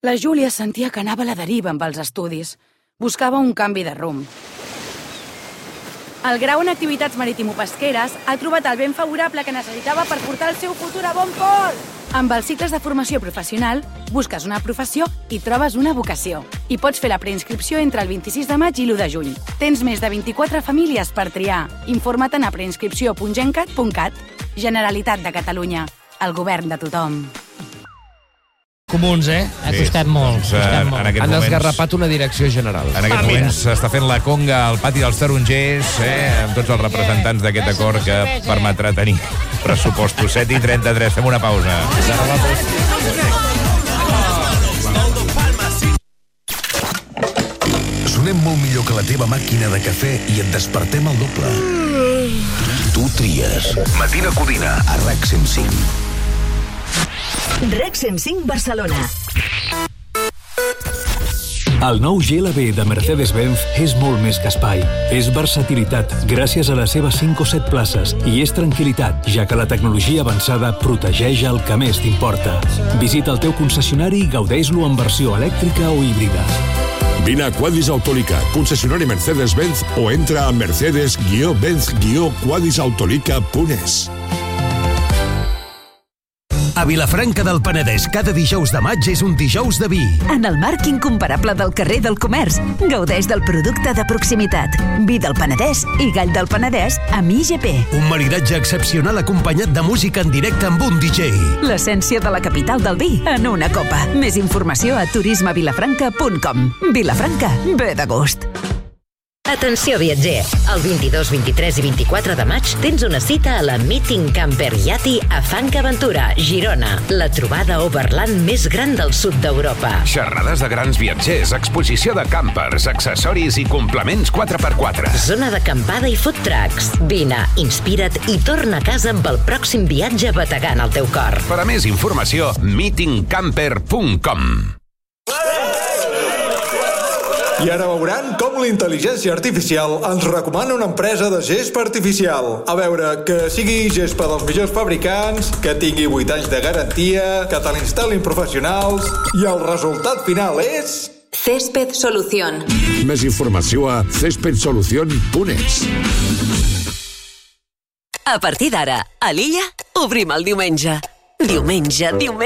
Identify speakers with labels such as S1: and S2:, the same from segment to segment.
S1: La Júlia sentia que anava a la deriva amb els estudis. Buscava un canvi de rumb. El grau en activitats marítimo-pesqueres ha trobat el vent favorable que necessitava per portar el seu futur a bon port. Amb els cicles de formació professional, busques una professió i trobes una vocació. I pots fer la preinscripció entre el 26 de maig i l'1 de juny. Tens més de 24 famílies per triar. Informa't a preinscripció.gencat.cat. Generalitat de Catalunya. El govern de tothom.
S2: Comuns, Ha costat molt.
S3: Han esgarrapat una direcció general.
S4: En aquest moment s'està fent la conga al pati dels tarongers, amb tots els representants d'aquest acord que permetrà tenir pressupostos. 7:33, fem una pausa.
S5: Sonem molt millor que la teva màquina de cafè i et despertem al doble. Tu tries Matina Codina a RAC 105.
S6: RAC 105 Barcelona.
S7: El nou GLB de Mercedes-Benz és molt més que espai. És versatilitat, gràcies a les seves 5 o 7 places, i és tranquil·litat, ja que la tecnologia avançada protegeix el que més t'importa. Visita el teu concessionari i gaudeix-lo en versió elèctrica o híbrida.
S8: Vine a Quadis Autolica, concessionari Mercedes-Benz, o entra a mercedes-benz-quadisautolica.es.
S9: A Vilafranca del Penedès, cada dijous de maig és un dijous de vi.
S6: En el marc incomparable del carrer del Comerç, gaudeix del producte de proximitat. Vi del Penedès i gall del Penedès amb IGP.
S9: Un maridatge excepcional acompanyat de música en directe amb un DJ.
S6: L'essència de la capital del vi en una copa. Més informació a turismevilafranca.com. Vilafranca, ve de gust.
S10: Atenció viatger, el 22, 23 i 24 de maig tens una cita a la Meeting Camper Yati a Fanca-Ventura, Girona, la trobada overland més gran del sud d'Europa.
S11: Xerrades de grans viatgers, exposició de campers, accessoris i complements 4x4.
S10: Zona d'acampada i food trucks. Vine, inspira't i torna a casa amb el pròxim viatge bategant al teu cor.
S11: Per a més informació, meetingcamper.com.
S12: I ara veuran com la intel·ligència artificial ens recomana una empresa de gespa artificial. A veure, que sigui gespa dels millors fabricants, que tingui 8 anys de garantia, que te l'instal·lin professionals, i el resultat final és...
S13: Césped Solución.
S8: Més informació a cespedsolucion.es.
S13: A partir d'ara, a l'Illa, obrim el diumenge. Diumenge.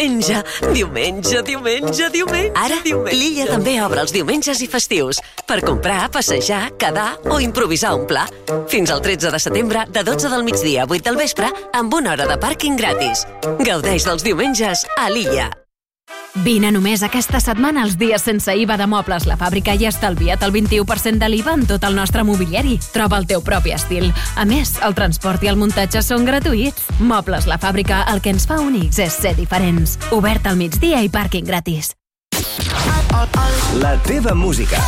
S13: Ara, l'Illa també obre els diumenges i festius per comprar, passejar, quedar o improvisar un pla. Fins al 13 de setembre, de 12 del migdia a 8 del vespre, amb 1 hora de pàrquing gratis. Gaudeix dels diumenges a l'Illa.
S14: Vine només aquesta setmana als dies sense IVA de Mobles La Fàbrica i estalvia't el 21% de l'IVA en tot el nostre mobiliari. Troba el teu propi estil. A més, el transport i el muntatge són gratuïts. Mobles La Fàbrica, el que ens fa únics és ser diferents. Obert al migdia i pàrquing gratis.
S9: La teva música.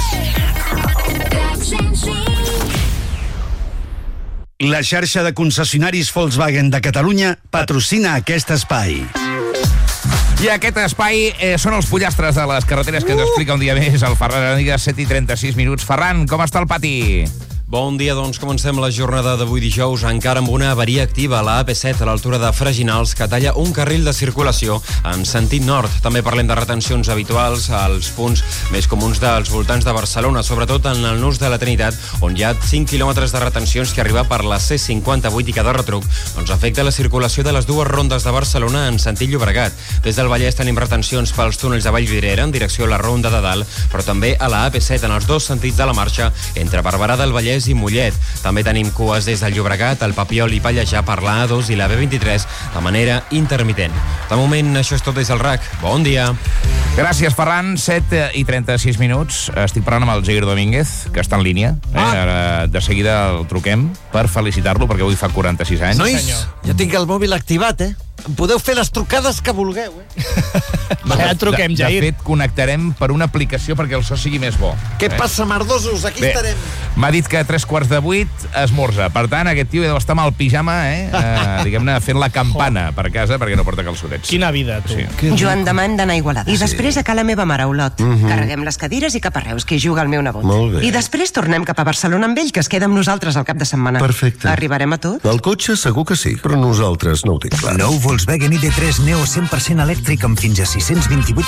S15: La xarxa de concessionaris Volkswagen de Catalunya patrocina aquest espai.
S4: I aquest espai són els pollastres de les carreteres que ens explica un dia més el Ferran Aranigas, 7:36 minuts. Ferran, com està el pati?
S16: Bon dia, doncs comencem la jornada d'avui dijous encara amb una avaria activa a la AP7 a l'altura de Freginals que talla un carril de circulació en sentit nord. També parlem de retencions habituals als punts més comuns dels voltants de Barcelona, sobretot en el nus de la Trinitat, on hi ha 5 quilòmetres de retencions que arriba per la C58 i cada retruc afecta la circulació de les dues rondes de Barcelona en sentit Llobregat. Des del Vallès tenim retencions pels túnels de Vallvidrera en direcció a la Ronda de Dalt, però també a la AP7 en els dos sentits de la marxa entre Barberà del Vallès i Mollet. També tenim cues des del Llobregat, el Papiol i Pallejà per la A2 i la B23 de manera intermitent. De moment, això és tot des del RAC. Bon dia.
S4: Gràcies, Ferran. 7:36 minuts. Estic parlant amb el Jair Domínguez, que està en línia. Ara, de seguida el truquem per felicitar-lo, perquè avui fa 46 anys.
S17: Nois, jo tinc el mòbil activat, Em podeu fer les trucades que vulgueu,
S4: Ja et truquem, Jair. De fet, connectarem per una aplicació perquè el so sigui més bo.
S17: Què passa, merdosos? Aquí estarem.
S4: M'ha dit que a 7:45 esmorza. Per tant, aquest tio deu estar amb el pijama, diguem-ne, fent la campana per casa perquè no porta calçotets.
S2: Quina vida, tu.
S4: Sí.
S18: Joan Damant d'anar a Igualada. I després a Cala Meva Mare, a Olot. Carreguem les cadires i cap a Reus, que hi juga el meu nebot.
S5: Molt bé.
S18: I després tornem cap a Barcelona amb ell, que es queda amb nosaltres al cap de setmana.
S5: Perfecte.
S18: Arribarem a tot?
S5: El cotxe segur que sí, però nosaltres no ho tinc clar.
S9: Nou Volkswagen ID3 Neo 100% elèctric amb fins a 628